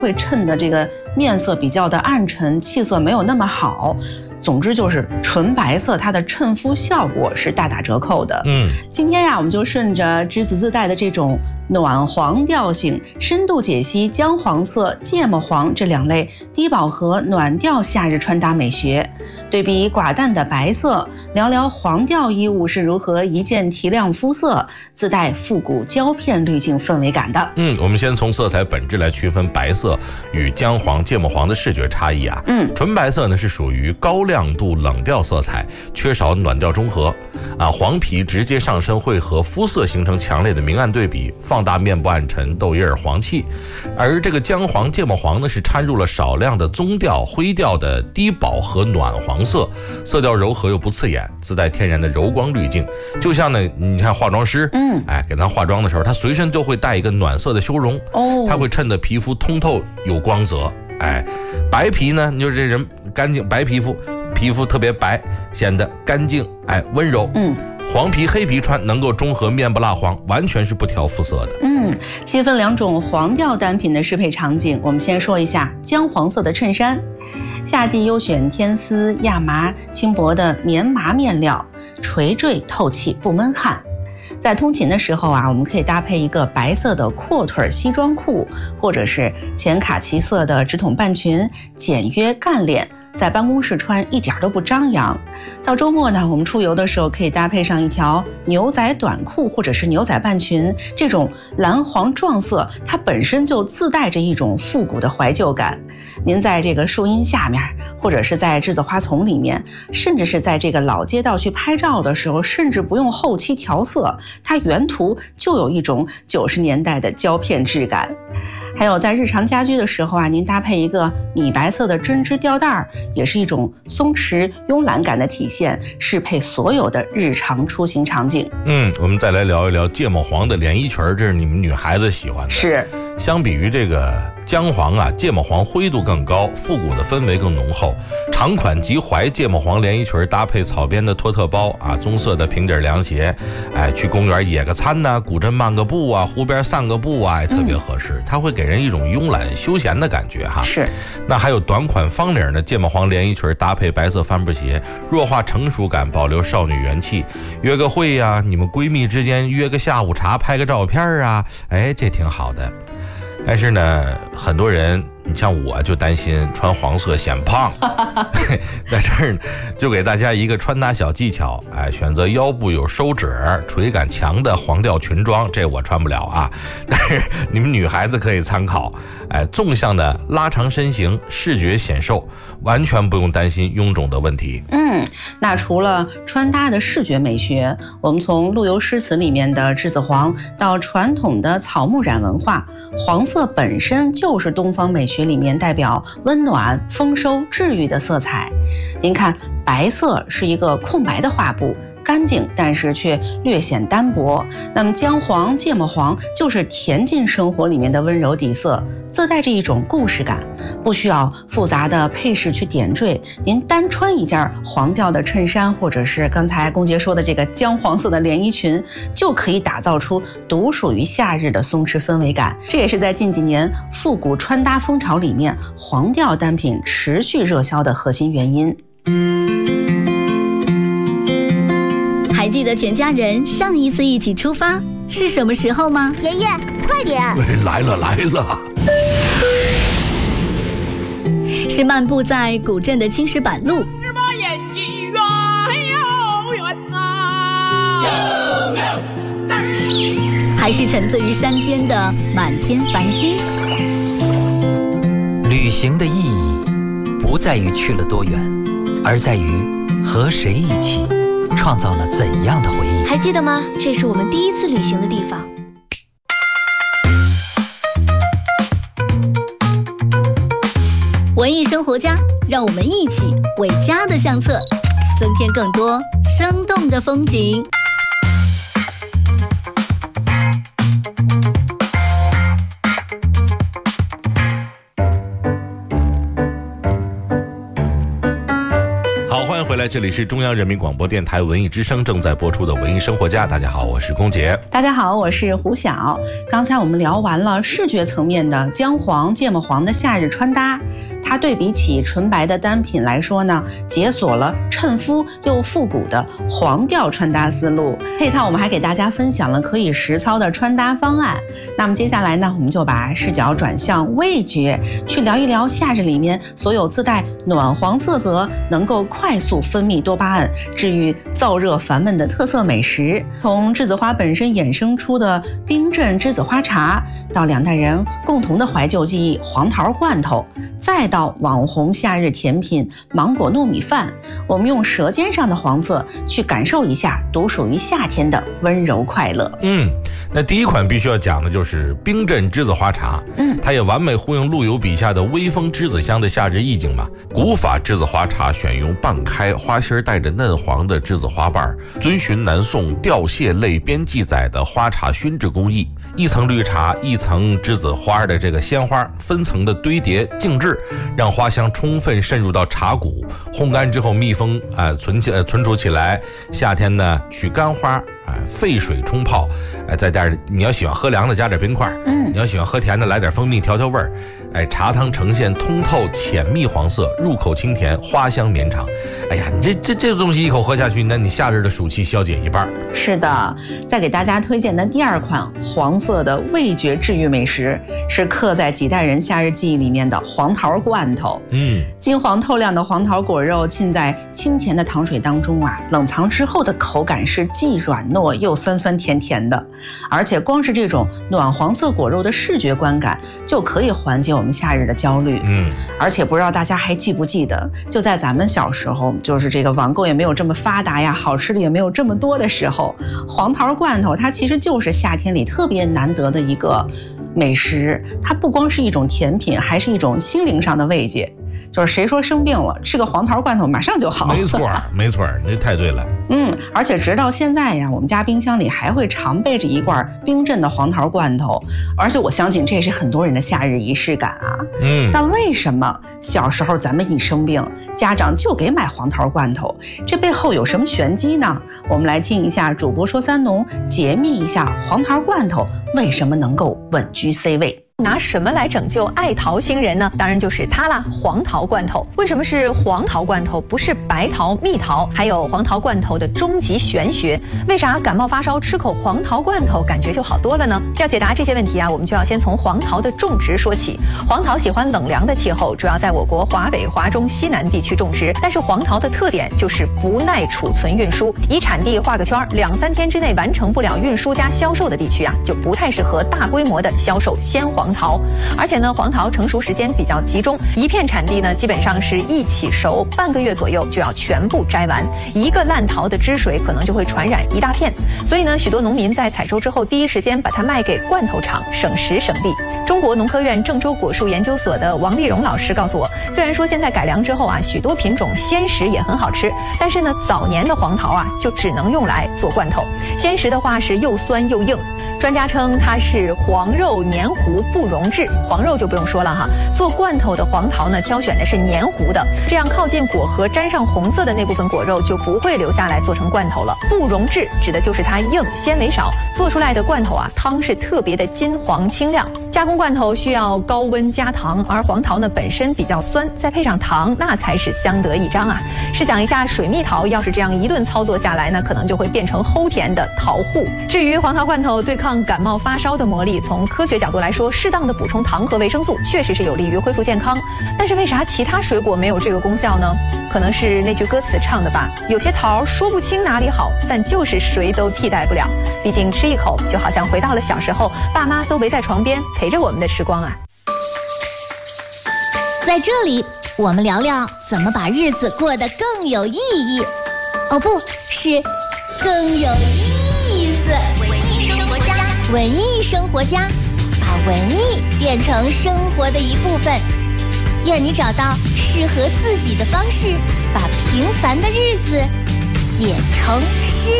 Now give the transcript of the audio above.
会衬得这个面色比较的暗沉，气色没有那么好。总之就是纯白色，它的衬肤效果是大打折扣的。今天呀，我们就顺着栀子自带的这种暖黄调性，深度解析姜黄色、芥末黄这两类低饱和暖调夏日穿搭美学，对比寡淡的白色，聊聊黄调衣物是如何一键提亮肤色，自带复古胶片滤镜氛围感的。 我们先从色彩本质来区分白色与姜黄、芥末黄的视觉差异啊。纯白色呢是属于高亮度冷调色彩，缺少暖调中和啊。黄皮直接上身会和肤色形成强烈的明暗对比，放大面部暗沉、痘印、黄气。而这个姜黄、芥末黄呢是掺入了少量的棕调、灰调的低饱和暖黄色，色调柔和又不刺眼，自带天然的柔光滤镜。就像呢，你看化妆师，给咱化妆的时候，他随身就会带一个暖色的修容，它会衬得皮肤通透有光泽。白皮呢，你就这人干净，白皮肤特别白，显得干净，温柔。黄皮黑皮穿能够中和面部蜡黄，完全是不挑肤色的。 细分两种黄调单品的适配场景，我们先说一下姜黄色的衬衫。夏季优选天丝、亚麻、轻薄的棉麻面料，垂坠透气不闷汗。在通勤的时候啊，我们可以搭配一个白色的阔腿西装裤，或者是浅卡其色的直筒半裙，简约干练，在办公室穿一点都不张扬。到周末呢，我们出游的时候可以搭配上一条牛仔短裤或者是牛仔半裙，这种蓝黄撞色，它本身就自带着一种复古的怀旧感。您在这个树荫下面，或者是在栀子花丛里面，甚至是在这个老街道去拍照的时候，甚至不用后期调色，它原图就有一种90年代的胶片质感。还有在日常家居的时候啊，您搭配一个米白色的针织吊带，也是一种松弛慵懒感的体现，适配所有的日常出行场景。 我们再来聊一聊芥末黄的连衣裙，这是你们女孩子喜欢的。 是， 相比于这个姜黄啊，芥末黄灰度更高，复古的氛围更浓厚。长款及踝芥末黄连衣裙搭配草编的托特包啊，棕色的平底凉鞋，去公园野个餐呐，古镇漫个步啊，湖边散个步啊，特别合适。它会给人一种慵懒休闲的感觉哈。 是。 那还有短款方领的芥末黄连衣裙搭配白色帆布鞋，弱化成熟感，保留少女元气。约个会呀，你们闺蜜之间约个下午茶，拍个照片啊，这挺好的。但是呢，很多人，你像我就担心穿黄色显胖，在这儿就给大家一个穿搭小技巧，选择腰部有收褶、垂感强的黄调裙装，这我穿不了啊，但是你们女孩子可以参考，纵向的拉长身形，视觉显瘦，完全不用担心臃肿的问题。 那除了穿搭的视觉美学，我们从陆游诗词里面的栀子黄到传统的草木染文化，黄色本身就是东方美学里面代表温暖、丰收、治愈的色彩。您看，白色是一个空白的画布，干净但是却略显单薄。那么姜黄、芥末黄就是恬静生活里面的温柔底色，自带着一种故事感，不需要复杂的配饰去点缀。您单穿一件黄调的衬衫，或者是刚才龚杰说的这个姜黄色的连衣裙，就可以打造出独属于夏日的松弛氛围感。这也是在近几年复古穿搭风潮里面黄调单品持续热销的核心原因。 还记得全家人上一次一起出发是什么时候吗？ 爷爷，快点！ 来了！ 是漫步在古镇的青石板路， 日把眼睛远又远呐， 还是沉醉于山间的满天繁星？ 旅行的意义不在于去了多远，而在于和谁一起创造了怎样的回忆。 还记得吗？这是我们第一次旅行的地方。 文艺生活家，让我们一起为家的相册增添更多生动的风景。 来，这里是中央人民广播电台文艺之声正在播出的文艺生活家。大家好，我是龚杰。 大家好，我是胡晓。刚才我们聊完了视觉层面的姜黄、芥末黄的夏日穿搭，它对比起纯白的单品来说呢，解锁了衬肤又复古的黄调穿搭思路。配套我们还给大家分享了可以实操的穿搭方案。那么接下来呢，我们就把视角转向味觉，去聊一聊夏日里面所有自带暖黄色泽，能够快速分泌多巴胺，治愈燥热烦闷的特色美食。从栀子花本身衍生出的冰镇栀子花茶，到两代人共同的怀旧记忆黄桃罐头，再到网红夏日甜品芒果糯米饭，我们用舌尖上的黄色去感受一下独属于夏天的温柔快乐。 那第一款必须要讲的就是冰镇栀子花茶，它也完美呼应陆游笔下的微风栀子香的夏日意境嘛。古法栀子花茶选用半开花心带着嫩黄的栀子花瓣，遵循南宋吊蟹类编记载的花茶熏制工艺，一层绿茶，一层栀子花的这个鲜花分层的堆叠静置，让花香充分渗入到茶骨，烘干之后密封存储起来。夏天呢，取干花沸水冲泡，再加点你要喜欢喝凉的加点冰块，你要喜欢喝甜的来点蜂蜜调味儿。茶汤呈现通透浅蜜黄色，入口清甜，花香绵长。哎呀，你这东西一口喝下去，那你夏日的暑气消解一半。 是的，再给大家推荐的第二款黄色的味觉治愈美食，是刻在几代人夏日记忆里面的黄桃罐头。金黄透亮的黄桃果肉浸在清甜的糖水当中啊，冷藏之后的口感是既软糯又酸酸甜甜的，而且光是这种暖黄色果肉的视觉观感就可以缓解我们夏日的焦虑。而且不知道大家还记不记得，就在咱们小时候，就是这个网购也没有这么发达呀，好吃的也没有这么多的时候，黄桃罐头它其实就是夏天里特别难得的一个美食。它不光是一种甜品，还是一种心灵上的慰藉。就是谁说生病了，吃个黄桃罐头马上就好。 没错，没错，这太对了。 而且直到现在呀，我们家冰箱里还会常备着一罐冰镇的黄桃罐头，而且我相信这也是很多人的夏日仪式感啊。那为什么小时候咱们一生病，家长就给买黄桃罐头？这背后有什么玄机呢？我们来听一下主播说三农解密一下黄桃罐头为什么能够稳居 C 位。 拿什么来拯救爱桃星人呢？当然就是它啦，黄桃罐头。为什么是黄桃罐头，不是白桃、蜜桃？还有黄桃罐头的终极玄学，为啥感冒发烧吃口黄桃罐头感觉就好多了呢？要解答这些问题啊，我们就要先从黄桃的种植说起。黄桃喜欢冷凉的气候，主要在我国华北、华中、西南地区种植。但是黄桃的特点就是不耐储存运输，以产地画个圈，2-3天之内完成不了运输加销售的地区啊，就不太适合大规模的销售鲜黄桃。而且呢，黄桃成熟时间比较集中，一片产地呢基本上是一起熟，半个月左右就要全部摘完，一个烂桃的汁水可能就会传染一大片。所以呢，许多农民在采收之后第一时间把它卖给罐头厂，省时省力。中国农科院郑州果树研究所的王立荣老师告诉我，虽然说现在改良之后啊，许多品种鲜食也很好吃，但是呢，早年的黄桃啊就只能用来做罐头，鲜食的话是又酸又硬。专家称它是黄肉黏糊不溶质，黄肉就不用说了哈。做罐头的黄桃呢，挑选的是黏糊的，这样靠近果核沾上红色的那部分果肉就不会留下来做成罐头了。不溶质指的就是它硬，纤维少，做出来的罐头啊，汤是特别的金黄清亮。加工罐头需要高温加糖，而黄桃呢本身比较酸，再配上糖，那才是相得益彰啊。试想一下，水蜜桃要是这样一顿操作下来呢，可能就会变成齁甜的桃糊。至于黄桃罐头对抗感冒发烧的魔力，从科学角度来说，适当的补充糖和维生素确实是有利于恢复健康。但是为啥其他水果没有这个功效呢？可能是那句歌词唱的吧，有些桃说不清哪里好，但就是谁都替代不了。毕竟吃一口就好像回到了小时候，爸妈都围在床边陪着我们的时光啊。 在这里，我们聊聊怎么把日子过得更有意义。哦，不是，更有意思。文艺生活家，文艺生活家，把文艺变成生活的一部分。愿你找到适合自己的方式，把平凡的日子写成诗。